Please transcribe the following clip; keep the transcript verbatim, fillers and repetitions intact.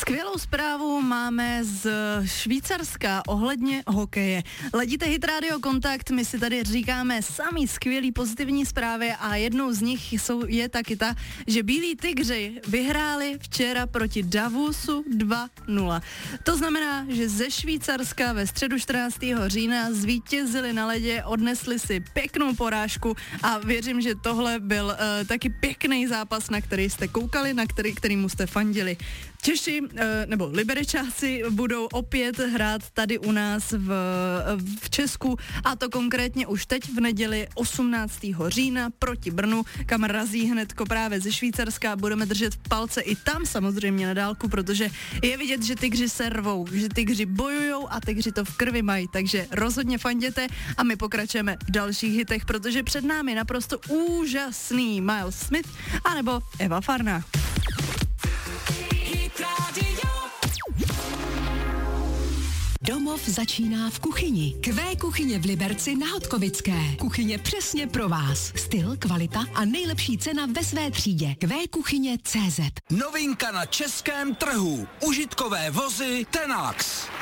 Skvělou zprávu máme z Švýcarska ohledně hokeje. Ledíte Hit Radio Kontakt, my si tady říkáme samý skvělý pozitivní zprávy a jednou z nich jsou, je taky ta, že Bílí tygři vyhráli včera proti Davosu dva nula. To znamená, že ze Švýcarska ve středu čtrnáctého října zvítězili na ledě, odnesli si pěknou porážku a věřím, že tohle byl uh, taky pěkný zápas, na který jste koukali, na který, kterýmu jste fandili. Češi, nebo Liberečáci budou opět hrát tady u nás v, v Česku, a to konkrétně už teď v neděli osmnáctého října proti Brnu, kam razí hnedko právě ze Švýcarska. Budeme držet palce i tam samozřejmě na dálku, protože je vidět, že tygři se rvou, že tygři bojujou a tygři to v krvi mají, takže rozhodně fanděte a my pokračujeme v dalších hitech, protože před námi naprosto úžasný Miles Smith anebo Eva Farná. Domov začíná v kuchyni. Q kuchyně v Liberci na Hodkovické. Kuchyně přesně pro vás. Styl, kvalita a nejlepší cena ve své třídě. Q kuchyně tečka cé zet. Novinka na českém trhu. Užitkové vozy Tenax.